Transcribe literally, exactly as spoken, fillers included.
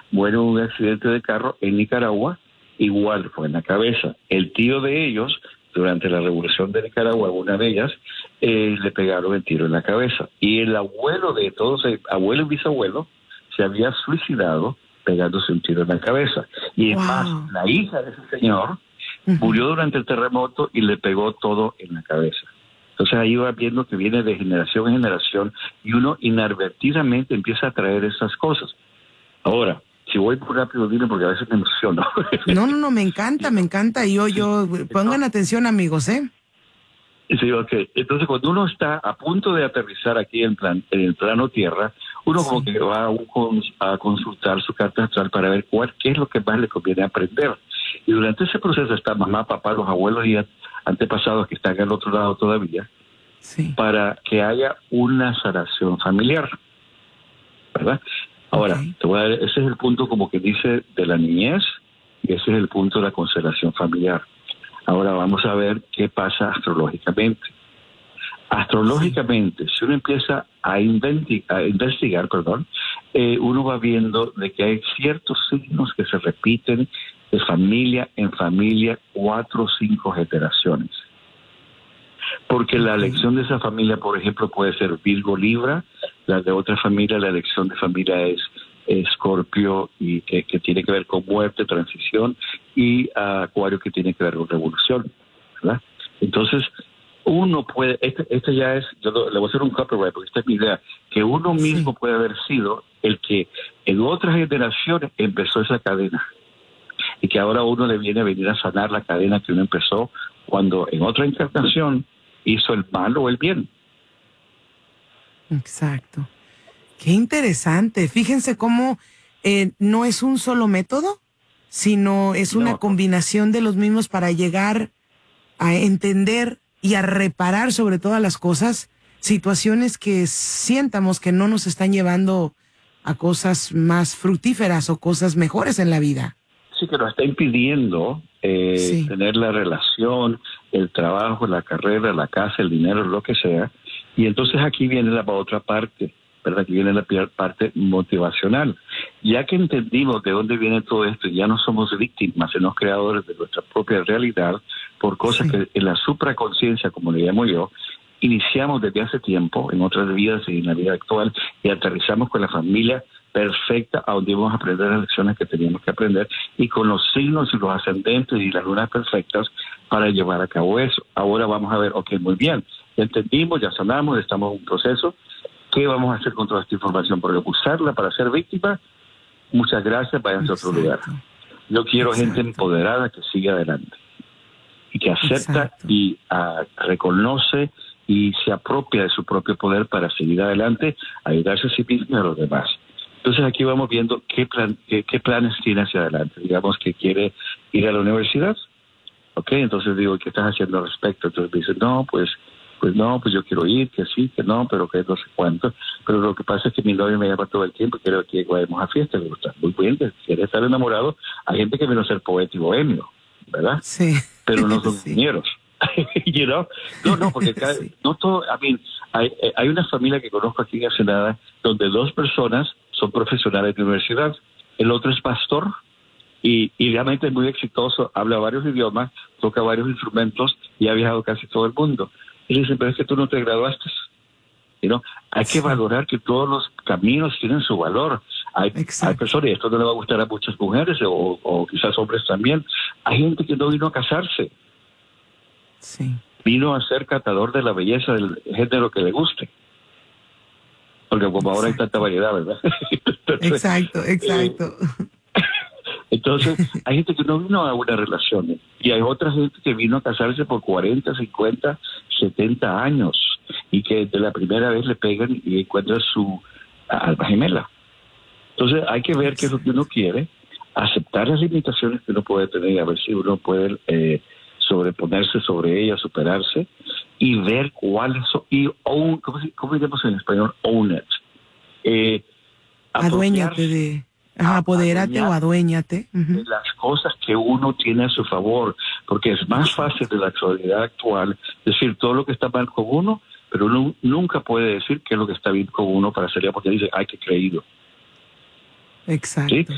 muere en un accidente de carro en Nicaragua, igual fue en la cabeza. El tío de ellos, durante la revolución de Nicaragua, una de ellas, eh, le pegaron el tiro en la cabeza. Y el abuelo de todos, el abuelo y bisabuelo, se había suicidado pegándose un tiro en la cabeza. Y es Wow. más, la hija de ese señor Uh-huh. murió durante el terremoto y le pegó todo en la cabeza. Entonces ahí va viendo que viene de generación en generación y uno inadvertidamente empieza a traer esas cosas. Ahora, si voy por rápido, dime, porque a veces me emociono. No, no, no, me encanta, me encanta. Yo, yo, pongan atención, amigos, ¿eh? Sí, ok. Entonces, cuando uno está a punto de aterrizar aquí en, plan, en el plano tierra, uno sí. como que va a, a consultar su carta astral para ver cuál, qué es lo que más le conviene aprender. Y durante ese proceso está mamá, papá, los abuelos y antepasados que están al otro lado todavía, sí. para que haya una sanación familiar, ¿verdad? Ahora, okay. te voy a dar, ese es el punto como que dice de la niñez y ese es el punto de la constelación familiar. Ahora vamos a ver qué pasa astrológicamente. Astrológicamente, sí. si uno empieza a, inventi- a investigar, perdón, eh, uno va viendo de que hay ciertos signos que se repiten de familia en familia, cuatro o cinco generaciones. Porque la elección de esa familia, por ejemplo, puede ser Virgo Libra, la de otra familia, la elección de familia es Escorpio, y que, que tiene que ver con muerte, transición, y uh, Acuario, que tiene que ver con revolución, ¿verdad? Entonces, uno puede, este, este ya es, yo lo, le voy a hacer un copyright, porque esta es mi idea, que uno mismo sí. puede haber sido el que en otras generaciones empezó esa cadena, y que ahora uno le viene a venir a sanar la cadena que uno empezó cuando en otra encarnación hizo el mal o el bien. Exacto. Qué interesante. Fíjense cómo eh, no es un solo método, sino es una no. combinación de los mismos para llegar a entender y a reparar sobre todas las cosas, situaciones que sientamos que no nos están llevando a cosas más fructíferas o cosas mejores en la vida. Sí, que nos está impidiendo eh, sí. tener la relación, el trabajo, la carrera, la casa, el dinero, lo que sea. Y entonces aquí viene la otra parte, ¿verdad? Aquí viene la parte motivacional. Ya que entendimos de dónde viene todo esto, ya no somos víctimas, sino creadores de nuestra propia realidad por cosas sí. que en la supraconciencia, como le llamo yo, iniciamos desde hace tiempo, en otras vidas y en la vida actual, y aterrizamos con la familia perfecta a donde íbamos a aprender las lecciones que teníamos que aprender y con los signos y los ascendentes y las lunas perfectas para llevar a cabo eso. Ahora vamos a ver, ok, muy bien, ya entendimos, ya sanamos, estamos en un proceso. ¿Qué vamos a hacer con toda esta información? Porque usarla para ser víctima, muchas gracias, váyanse a otro lugar. Yo quiero Exacto. gente empoderada que siga adelante y que acepta Exacto. y uh, reconoce y se apropia de su propio poder para seguir adelante, ayudarse a sí mismo y a los demás. Entonces aquí vamos viendo qué, plan, qué, qué planes tiene hacia adelante. Digamos que quiere ir a la universidad, ¿ok? Entonces digo, ¿qué estás haciendo al respecto? Entonces me dicen, no, pues, pues no, pues yo quiero ir, que sí, que no, pero que no sé cuánto. Pero lo que pasa es que mi novio me llama todo el tiempo y quiere que vayamos a fiestas. Le gusta muy bien, que quiere estar enamorado. Hay gente que viene a ser poeta y bohemio, ¿verdad? Sí. Pero no son sí. ingenieros. you know? No, no, porque cada, sí. no todo, I mean, hay, hay una familia que conozco aquí en Ensenada donde dos personas son profesionales de universidad, el otro es pastor y, y realmente es muy exitoso, habla varios idiomas, toca varios instrumentos y ha viajado casi todo el mundo. Y le dicen, pero es que tú no te graduaste. You know? Hay sí. que valorar que todos los caminos tienen su valor. Hay, hay personas, y esto no le va a gustar a muchas mujeres o, o quizás hombres también, hay gente que no vino a casarse. Sí. Vino a ser catador de la belleza del género que le guste. Porque como exacto. ahora hay tanta variedad, ¿verdad? Entonces, exacto, exacto. Eh, entonces, hay gente que no vino a una relación. Y hay otra gente que vino a casarse por cuarenta, cincuenta, setenta años. Y que de la primera vez le pegan y encuentran su alma gemela. Entonces, hay que ver qué es lo que uno quiere, aceptar las limitaciones que uno puede tener y a ver si uno puede eh, sobreponerse sobre ellas, superarse y ver cuáles son, y own, ¿cómo, ¿cómo diríamos en español? Own it. Eh, aduéñate de, ajá, apodérate o aduéñate. Uh-huh. De las cosas que uno tiene a su favor, porque es más fácil de la actualidad actual decir todo lo que está mal con uno, pero uno nunca puede decir qué es lo que está bien con uno para salir, porque dice, ay, qué creído. Exacto. ¿Sí?